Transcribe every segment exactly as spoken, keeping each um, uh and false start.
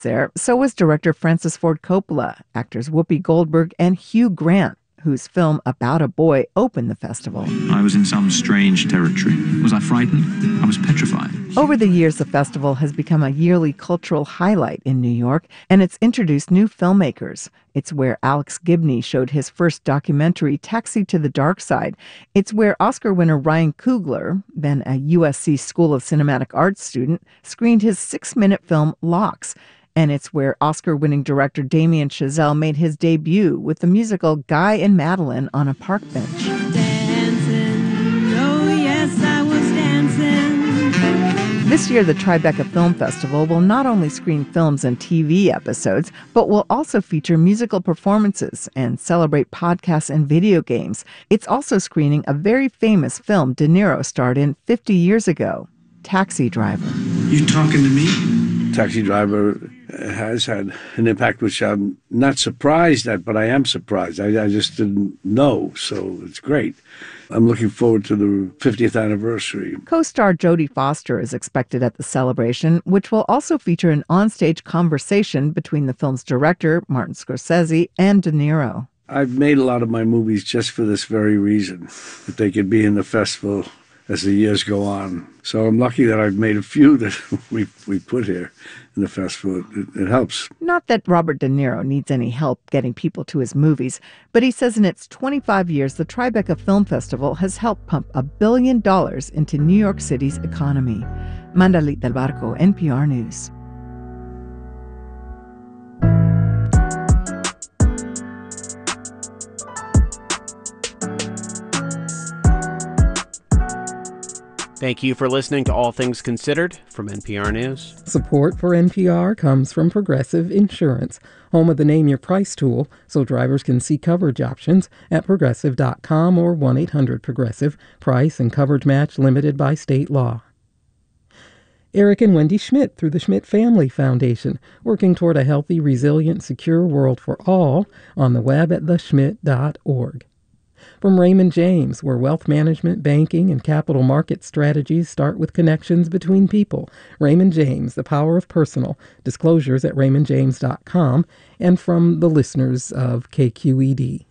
there. So was director Francis Ford Coppola, actors Whoopi Goldberg and Hugh Grant, whose film About a Boy opened the festival. I was in some strange territory. Was I frightened? I was petrified. Over the years, the festival has become a yearly cultural highlight in New York, and it's introduced new filmmakers. It's where Alex Gibney showed his first documentary, Taxi to the Dark Side. It's where Oscar winner Ryan Coogler, then a U S C School of Cinematic Arts student, screened his six-minute film Locks. And it's where Oscar-winning director Damien Chazelle made his debut with the musical Guy and Madeline on a Park Bench. Dancing, oh yes, I was dancing. This year, the Tribeca Film Festival will not only screen films and T V episodes, but will also feature musical performances and celebrate podcasts and video games. It's also screening a very famous film De Niro starred in fifty years ago, Taxi Driver. You talking to me? Taxi Driver has had an impact which I'm not surprised at, but I am surprised. I, I just didn't know, so it's great. I'm looking forward to the fiftieth anniversary. Co-star Jodie Foster is expected at the celebration, which will also feature an onstage conversation between the film's director, Martin Scorsese, and De Niro. I've made a lot of my movies just for this very reason, that they could be in the festival as the years go on. So I'm lucky that I've made a few that we we put here in the festival. It, it helps. Not that Robert De Niro needs any help getting people to his movies, but he says in its twenty-five years, the Tribeca Film Festival has helped pump a billion dollars into New York City's economy. Mandalit Del Barco, N P R News. Thank you for listening to All Things Considered from N P R News. Support for N P R comes from Progressive Insurance, home of the Name Your Price tool, so drivers can see coverage options at progressive dot com or one eight hundred progressive. Price and coverage match limited by state law. Eric and Wendy Schmidt through the Schmidt Family Foundation, working toward a healthy, resilient, secure world for all, on the web at the schmidt dot org. From Raymond James, where wealth management, banking, and capital market strategies start with connections between people. Raymond James, The Power of Personal. Disclosures at raymond james dot com. And from the listeners of K Q E D.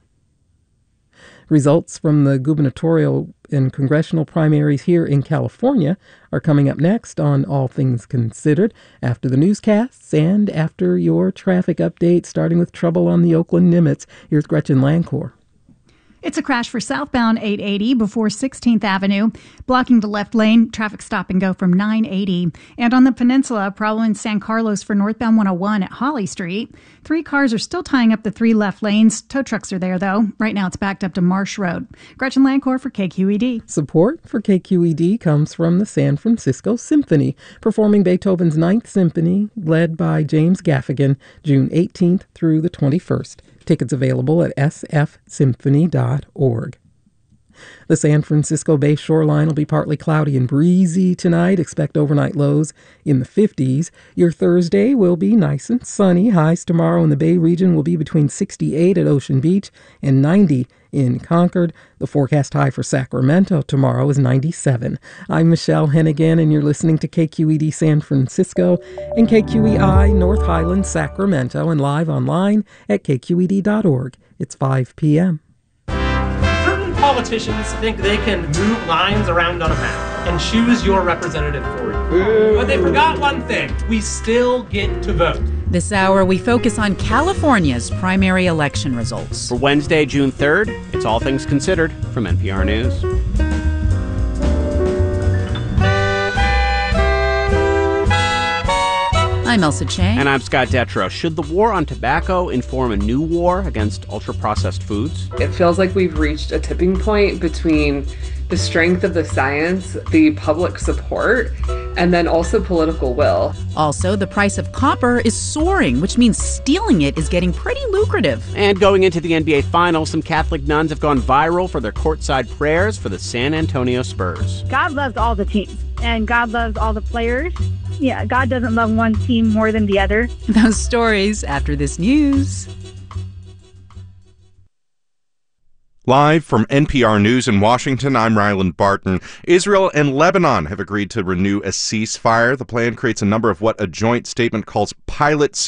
Results from the gubernatorial and congressional primaries here in California are coming up next on All Things Considered, after the newscasts and after your traffic update, starting with trouble on the Oakland-Nimitz. Here's Gretchen Lancor. It's a crash for southbound eight eighty before sixteenth Avenue, blocking the left lane, traffic stop and go from nine eighty. And on the peninsula, a problem in San Carlos for northbound one oh one at Holly Street. Three cars are still tying up the three left lanes. Tow trucks are there, though. Right now, it's backed up to Marsh Road. Gretchen Lancor for K Q E D. Support for K Q E D comes from the San Francisco Symphony, performing Beethoven's Ninth Symphony, led by James Gaffigan, June eighteenth through the twenty-first. Tickets available at s f symphony dot org. The San Francisco Bay shoreline will be partly cloudy and breezy tonight. Expect overnight lows in the fifties. Your Thursday will be nice and sunny. Highs tomorrow in the Bay region will be between sixty-eight at Ocean Beach and ninety in Concord. The forecast high for Sacramento tomorrow is ninety-seven. I'm Michelle Hennigan, and you're listening to K Q E D San Francisco and K Q E I North Highlands, Sacramento, and live online at k q e d dot org. It's five p.m. Certain politicians think they can move lines around on a map and choose your representative for you. But they forgot one thing. We still get to vote. This hour, we focus on California's primary election results. For Wednesday, June third, it's All Things Considered from N P R News. I'm Elsa Chang. And I'm Scott Detrow. Should the war on tobacco inform a new war against ultra-processed foods? It feels like we've reached a tipping point between the strength of the science, the public support, and then also political will. Also, the price of copper is soaring, which means stealing it is getting pretty lucrative. And going into the N B A Finals, some Catholic nuns have gone viral for their courtside prayers for the San Antonio Spurs. God loves all the teams, and God loves all the players. Yeah, God doesn't love one team more than the other. Those stories after this news. Live from N P R News in Washington, I'm Ryland Barton. Israel and Lebanon have agreed to renew a ceasefire. The plan creates a number of what a joint statement calls pilot